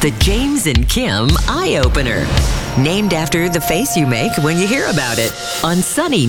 The James and Kim Eye Opener. Named after the face you make when you hear about it. On Sunny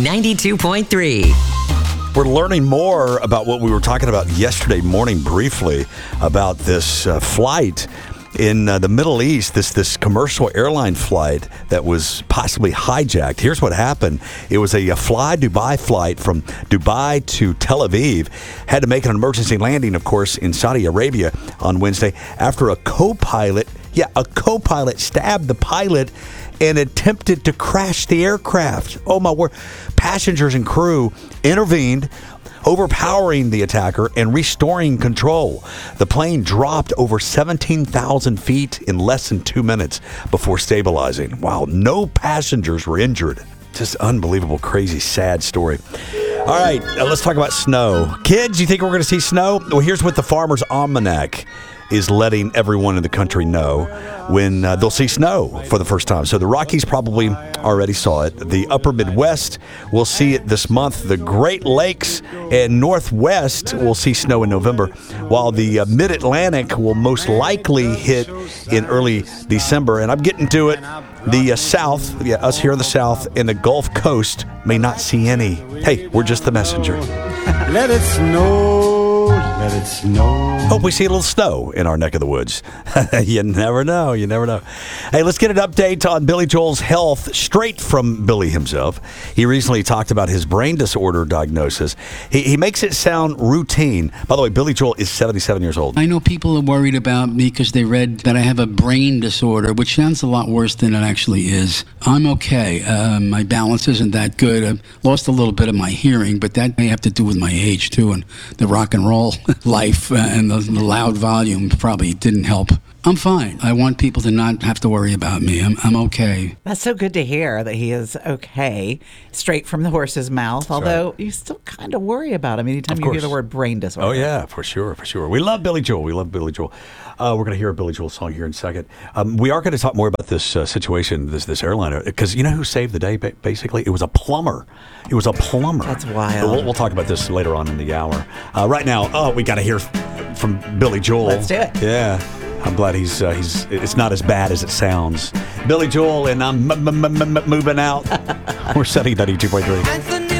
92.3. We're learning more about what we were talking about yesterday morning briefly about this flight in the Middle East, this commercial airline flight that was possibly hijacked. Here's what happened. It was a Fly Dubai flight from Dubai to Tel Aviv. Had to make an emergency landing, of course, in Saudi Arabia on Wednesday after a co-pilot stabbed the pilot and attempted to crash the aircraft. Oh, my word. Passengers and crew intervened, overpowering the attacker and restoring control. The plane dropped over 17,000 feet in less than 2 minutes before stabilizing. Wow, no passengers were injured. Just unbelievable, crazy, sad story. All right, let's talk about snow. Kids, you think we're going to see snow? Well, here's what the Farmer's Almanac is letting everyone in the country know when they'll see snow for the first time. So the Rockies probably already saw it. The upper Midwest will see it this month. The Great Lakes and Northwest will see snow in November, while the Mid-Atlantic will most likely hit in early December. And I'm getting to it. The South, us here in the South, and the Gulf Coast may not see any. Hey, we're just the messenger. Let it snow, let it snow. Hope we see a little snow in our neck of the woods. You never know. You never know. Hey, let's get an update on Billy Joel's health straight from Billy himself. He recently talked about his brain disorder diagnosis. He makes it sound routine. By the way, Billy Joel is 77 years old. I know people are worried about me because they read that I have a brain disorder, which sounds a lot worse than it actually is. I'm okay. My balance isn't that good. I've lost a little bit of my hearing, but that may have to do with my age, too, and the rock and roll life and the loud volume probably didn't help. I'm fine. I want people to not have to worry about me. I'm okay. That's so good to hear that he is okay, straight from the horse's mouth. That's although right. You still kind of worry about him anytime Of you course. hear the word brain disorder. Oh, yeah, for sure. We love Billy Joel. We're going to hear a Billy Joel song here in a second. We are going to talk more about this situation, this airliner, because you know who saved the day, basically? It was a plumber. That's wild. We'll talk about this later on in the hour. Right now, we got to hear from Billy Joel. Let's do it. Yeah. I'm glad he's it's not as bad as it sounds. Billy Joel and I'm moving out. We're setting 92.3.